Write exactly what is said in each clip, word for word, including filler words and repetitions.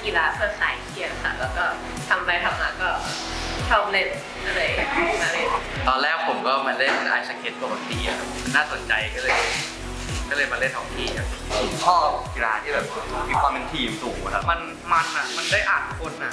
กีฬาเพื่อคลายเครียดค่ะแล้วก็ทำไปทำมาก็ชอบเล่นก็เลยมาเล่นตอนแรกผมก็มาเล่นไอซ์สเก็ตปกติอะน่าสนใจก็เลยก็เลยมาเล่นฮอกกี้ครับผมชอบกีฬาที่แบบมีความเป็นทีมสูงครับมันมันอ่ะมันได้อ่านคนอ่ะ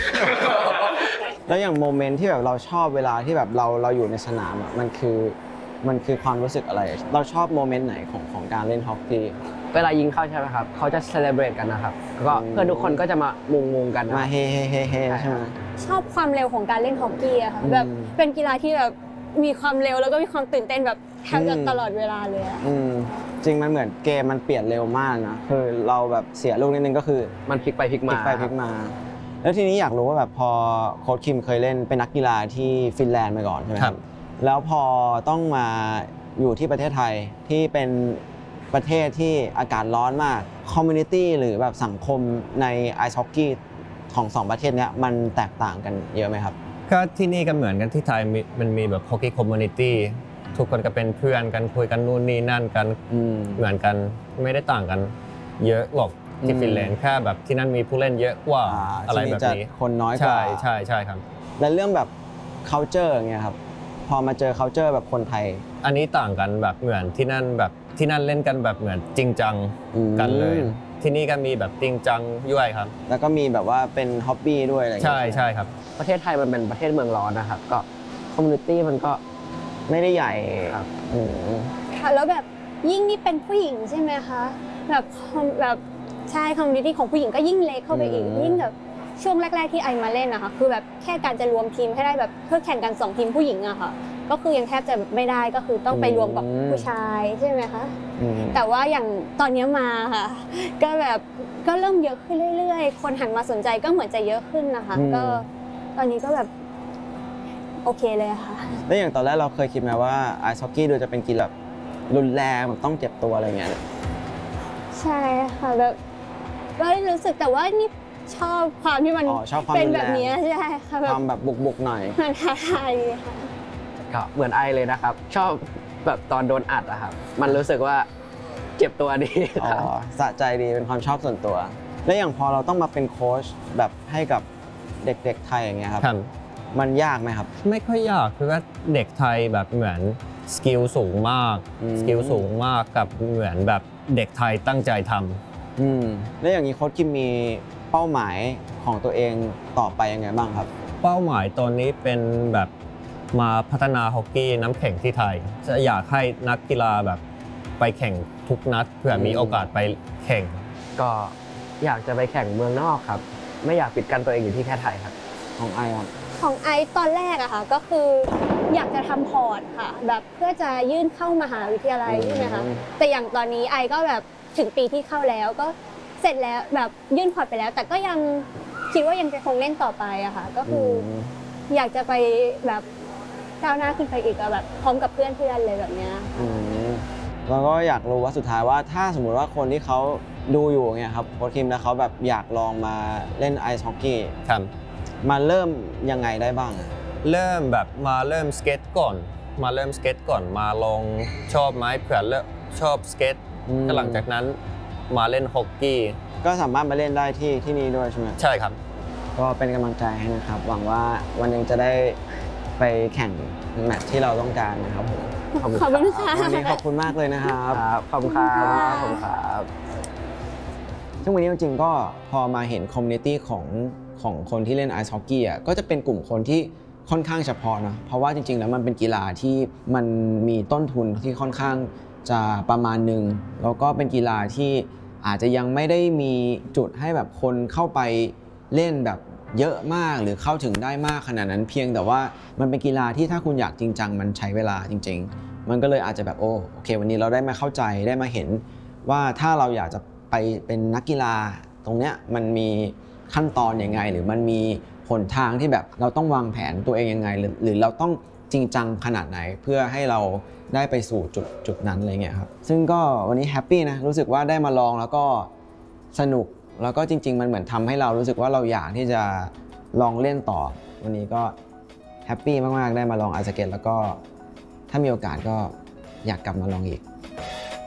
แล้วอย่างโมเมนต์ที่แบบเราชอบเวลาที่แบบเราเราอยู่ในสนามอ่ะมันคือมันคือความรู้สึกอะไรเราชอบโมเมนต์ไหนของของการเล่นฮอกกี้เวลายิงเข้าใช่ไหมครับเขาจะเซเลบรตกันนะครับแล้วก็เพื่อนทุกคนก็จะมามุงมุงกันมาเฮเฮเฮเฮใช่ไหมชอบความเร็วของการเล่นฮอกกี้อะค่ะแบบเป็นกีฬาที่แบบมีความเร็วแล้วก็มีความตื่นเต้นแบบแทบจะตลอดเวลาเลยอะจริงมันเหมือนเกมมันเปลี่ยนเร็วมากนะคือเราแบบเสียลูกนิดนึงก็คือมันพลิกไปพลิกมาพลิกไปพลิกมาแล้วทีนี้อยากรู้ว่าแบบพอโค้ชคิมเคยเล่นเป็นนักกีฬาที่ฟินแลนด์มาก่อนใช่ไหมครับแล้วพอต้องมาอยู่ที่ประเทศไทยที่เป็นประเทศที่อากาศร้อนมากคอมมูนิตี้หรือแบบสังคมในไอซ์ฮอกกี้ของสองประเทศนี้มันแตกต่างกันเยอะไหมครับก็ที่นี่ก็เหมือนกันที่ไทยมันมีแบบฮอกกี้คอมมูนิตี้ทุกคนก็เป็นเพื่อนกันคุยกันนู่นนี่นั่นกันเหมือนกันไม่ได้ต่างกันเยอะหรอกที่ฟินแลนด์แค่แบบที่นั่นมีผู้เล่นเยอะกว่าอะไรแบบนี้คนน้อยกว่าใช่ใช่ใช่ครับและเรื่องแบบ culture อย่างเงี้ยครับพอมาเจอ culture แบบคนไทยอันนี้ต่างกันแบบเหมือนที่นั่นแบบที่นั่นเล่นกันแบบเหมือนจริงจังกันเลยที่นี่ก็มีแบบจริงจังด้วยครับแล้วก็มีแบบว่าเป็นฮ็อบบี้ด้วยอะไรอย่างเงี้ยใช่ใช่ครับประเทศไทยมันเป็นประเทศเมืองร้อนนะครับก็คอมมูนิตี้มันก็ไม่ได้ใหญ่ครับค่ะแล้วแบบยิ่งนี่เป็นผู้หญิงใช่ไหมคะแบบแบบใช่คอมมูนิตี้ของผู้หญิงก็ยิ่งเล็กเข้าไปอีกยิ่งแบบช่วงแรกๆที่ไอมาเล่นนะคะคือแบบแค่การจะรวมทีมให้ได้แบบเพื่อแข่งกันสองทีมผู้หญิงอะค่ะก็คือยังแทบจะไม่ได้ก็คือต้องไปรวมกับผู้ชายใช่ไหมคะแต่ว่าอย่างตอนนี้มาค่ะก็แบบก็เริ่มเยอะขึ้นเรื่อยๆคนหันมาสนใจก็เหมือนจะเยอะขึ้นนะคะก็ตอนนี้ก็แบบโอเคเลยค่ะแล้วอย่างตอนแรกเราเคยคิดไหมว่าไอซ์ฮอกกี้ดูจะเป็นกีฬาแบบรุนแรงแบบต้องเจ็บตัวอะไรเงี้ยใช่ค่ะแบบก็รู้สึกแต่ว่านี่ชอบความที่มันเป็นแบบนี้ใช่ค่ะความแบบบุกๆหน่อยมันท้าทายดีค่ะก็เหมือนไอเลยนะครับชอบแบบตอนโดนอัดอะครับมันรู้สึกว่าเจ็บตัวดีอ๋อสะใจดีเป็นความชอบส่วนตัวแล้วอย่างพอเราต้องมาเป็นโค้ชแบบให้กับเด็กๆไทยอย่างเงี้ยครับมันยากไหมครับไม่ค่อยยากคือว่าเด็กไทยแบบเหมือนสกิลสูงมากสกิลสูงมากกับเหมือนแบบเด็กไทยตั้งใจทำอืมแล้วอย่างนี้โค้ชคิมมีเป้าหมายของตัวเองต่อไปยังไงบ้างครับเป้าหมายตอนนี้เป็นแบบมาพัฒนาฮอกกี้น้ำแข็งที่ไทยจะอยากให้นักกีฬาแบบไปแข่งทุกนัดเพื่อมีโอกาสไปแข่งก็อยากจะไปแข่งเมืองนอกครับไม่อยากปิดกั้นตัวเองอยู่ที่แค่ไทยครับของไอครับของไอตอนแรกอะค่ะก็คืออยากจะทำพอร์ตค่ะแบบเพื่อจะยื่นเข้ามหาวิทยาลัยใช่ไหมคะแต่อย่างตอนนี้ไอก็แบบถึงปีที่เข้าแล้วก็เสร็จแล้วแบบยื่นพอร์ตไปแล้วแต่ก็ยังคิดว่ายังจะคงเล่นต่อไปอะค่ะก็คืออยากจะไปแบบก้าวหน้าขึ้นไปอีกแบบพร้อมกับเพื่อนๆเลยแบบเนี้ยแล้วก็อยากรู้ว่าสุดท้ายว่าถ้าสมมุติว่าคนที่เขาดูอยู่เนี่ยครับโค้ชคิมแล้วเขาแบบอยากลองมาเล่นไอซ์ฮอกกี้มาเริ่มยังไงได้บ้างเริ่มแบบมาเริ่มสเก็ตก่อนมาเริ่มสเก็ตก่อนมาลองชอบไหมเผื่อเริ่มชอบสเก็ตก็หลังจากนั้นมาเล่นฮอกกี้ก็สามารถมาเล่นได้ที่ที่นี่ด้วยใช่ไหมใช่ครับก็เป็นกำลังใจให้นะครับหวังว่าวันหนึ่งจะได้ไปแข่งแมตช์ที่เราต้องการนะครับผมขอบคุณค่ะวันนี้ขอบคุณมากเลยนะครับขอบคุณครับขอบคุณครับซึ่งวันนี้จริงๆก็พอมาเห็นคอมมูนิตี้ของของคนที่เล่นไอซ์ฮอกกี้อ่ะก็จะเป็นกลุ่มคนที่ค่อนข้างเฉพาะนะเพราะว่าจริงๆแล้วมันเป็นกีฬาที่มันมีต้นทุนที่ค่อนข้างจะประมาณหนึ่งแล้วก็เป็นกีฬาที่อาจจะยังไม่ได้มีจุดให้แบบคนเข้าไปเล่นแบบเยอะมากหรือเข้าถึงได้มากขนาดนั้นเพียงแต่ว่ามันเป็นกีฬาที่ถ้าคุณอยากจริงจังมันใช้เวลาจริงๆมันก็เลยอาจจะแบบโอ้โอเควันนี้เราได้มาเข้าใจได้มาเห็นว่าถ้าเราอยากจะไปเป็นนักกีฬาตรงเนี้ยมันมีขั้นตอนยังไงหรือมันมีหนทางที่แบบเราต้องวางแผนตัวเองยังไงหรือหรือเราต้องจริงจังขนาดไหนเพื่อให้เราได้ไปสู่จุดจุดนั้นอะไรเงี้ยครับซึ่งก็วันนี้แฮปปี้นะรู้สึกว่าได้มาลองแล้วก็สนุกแล้วก็จริงๆมันเหมือนทำให้เรารู้สึกว่าเราอยากที่จะลองเล่นต่อวันนี้ก็แฮปปี้มากๆได้มาลองไอซ์สเก็ตแล้วก็ถ้ามีโอกาสก็อยากกลับมาลองอีก